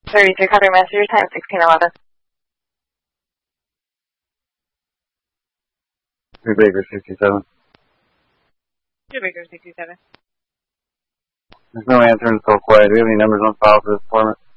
33 copy, master, time 1611. 3 Baker 67. 2 Baker 67. There's no answer and so quiet. Do we have any numbers on file for this format?